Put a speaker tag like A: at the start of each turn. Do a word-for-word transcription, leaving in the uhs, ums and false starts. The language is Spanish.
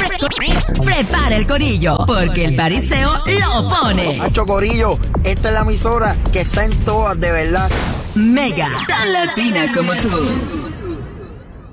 A: Prepara el corillo, porque el bariseo lo pone.
B: Hacho Corillo, esta es la emisora que está en todas, de verdad.
A: Mega, tan latina como tú.